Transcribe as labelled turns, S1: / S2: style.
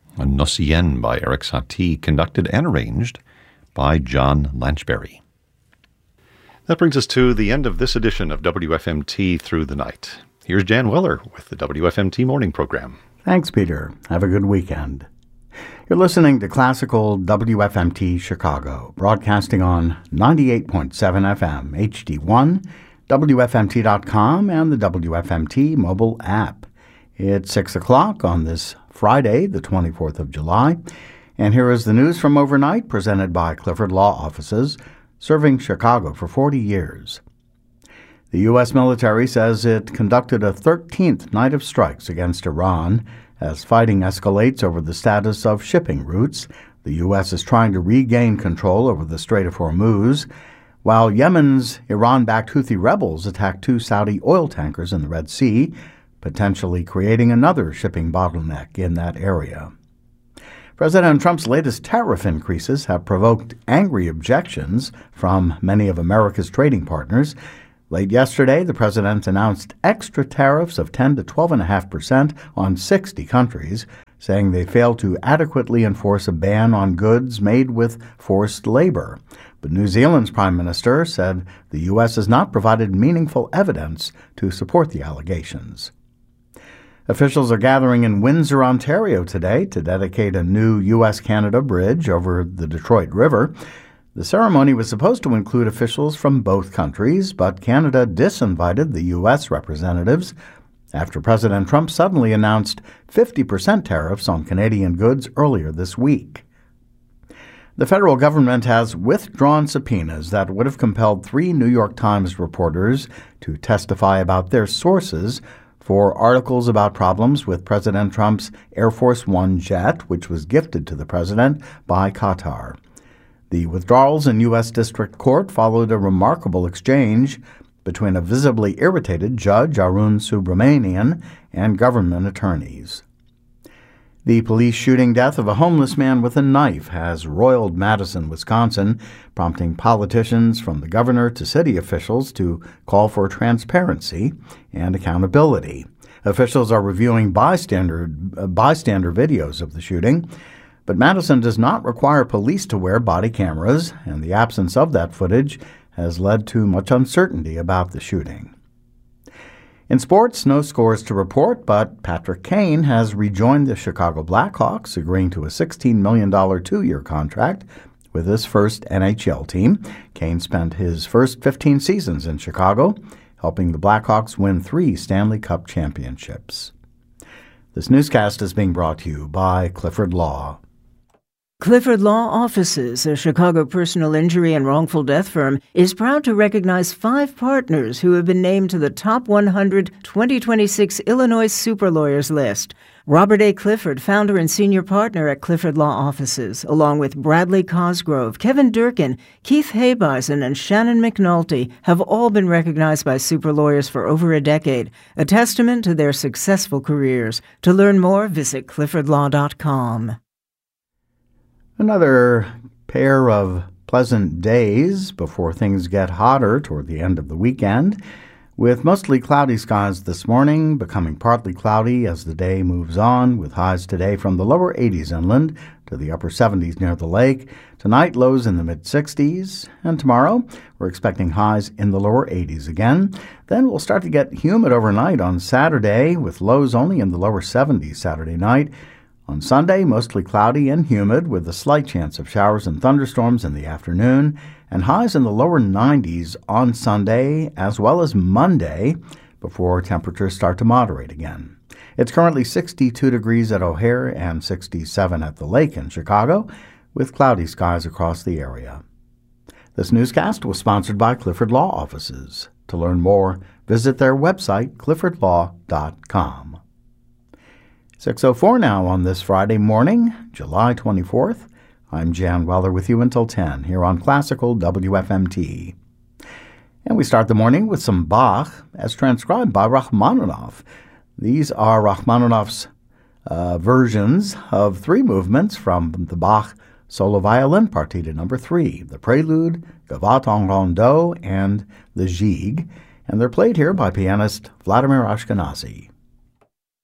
S1: Nocien by Eric Satie, conducted and arranged by John Lanchberry. That brings us to the end of this edition of WFMT Through the Night. Here's Jan Weller with the WFMT Morning Program.
S2: Thanks, Peter. Have a good weekend. You're listening to Classical WFMT Chicago, broadcasting on 98.7 FM, HD1, WFMT.com, and the WFMT mobile app. It's 6 o'clock on this Friday, the 24th of July, and here is the news from overnight presented by Clifford Law Offices, serving Chicago for 40 years. The U.S. military says it conducted a 13th night of strikes against Iran as fighting escalates over the status of shipping routes. The U.S. is trying to regain control over the Strait of Hormuz, while Yemen's Iran-backed Houthi rebels attacked 2 Saudi oil tankers in the Red Sea, potentially creating another shipping bottleneck in that area. President Trump's latest tariff increases have provoked angry objections from many of America's trading partners. Late yesterday, the president announced extra tariffs of 10 to 12.5% on 60 countries, saying they failed to adequately enforce a ban on goods made with forced labor. But New Zealand's prime minister said the U.S. has not provided meaningful evidence to support the allegations. Officials are gathering in Windsor, Ontario today to dedicate a new U.S.-Canada bridge over the Detroit River. The ceremony was supposed to include officials from both countries, but Canada disinvited the U.S. representatives after President Trump suddenly announced 50% tariffs on Canadian goods earlier this week. The federal government has withdrawn subpoenas that would have compelled 3 New York Times reporters to testify about their sources for articles about problems with President Trump's Air Force One jet, which was gifted to the president by Qatar. The withdrawals in U.S. District Court followed a remarkable exchange between a visibly irritated Judge Arun Subramanian and government attorneys. The police shooting death of a homeless man with a knife has roiled Madison, Wisconsin, prompting politicians from the governor to city officials to call for transparency and accountability. Officials are reviewing bystander videos of the shooting, but Madison does not require police to wear body cameras, and the absence of that footage has led to much uncertainty about the shooting. In sports, no scores to report, but Patrick Kane has rejoined the Chicago Blackhawks, agreeing to a $16 million 2-year contract with his first NHL team. Kane spent his first 15 seasons in Chicago, helping the Blackhawks win 3 Stanley Cup championships. This newscast is being brought to you by Clifford Law.
S3: Clifford Law Offices, a Chicago personal injury and wrongful death firm, is proud to recognize 5 partners who have been named to the Top 100 2026 Illinois Super Lawyers list. Robert A. Clifford, founder and senior partner at Clifford Law Offices, along with Bradley Cosgrove, Kevin Durkin, Keith Habeisen, and Shannon McNulty, have all been recognized by super lawyers for over a decade, a testament to their successful careers. To learn more, visit cliffordlaw.com.
S2: Another pair of pleasant days before things get hotter toward the end of the weekend, with mostly cloudy skies this morning, becoming partly cloudy as the day moves on, with highs today from the lower 80s inland to the upper 70s near the lake. Tonight, lows in the mid-60s, and tomorrow, we're expecting highs in the lower 80s again. Then we'll start to get humid overnight on Saturday, with lows only in the lower 70s Saturday night. On Sunday, mostly cloudy and humid with a slight chance of showers and thunderstorms in the afternoon, and highs in the lower 90s on Sunday as well as Monday before temperatures start to moderate again. It's currently 62 degrees at O'Hare and 67 at the lake in Chicago, with cloudy skies across the area. This newscast was sponsored by Clifford Law Offices. To learn more, visit their website, cliffordlaw.com. 6:04 now on this Friday morning, July 24th. I'm Jan Weller with you until 10 here on Classical WFMT. And we start the morning with some Bach as transcribed by Rachmaninoff. These are Rachmaninoff's versions of 3 movements from the Bach Solo Violin Partita No. 3, the Prelude, Gavotte en Rondeau, and the Gigue. And they're played here by pianist Vladimir Ashkenazy.